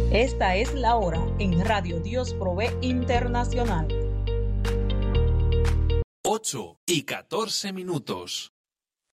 Esta es la hora en Radio Dios Provee Internacional. 8:14.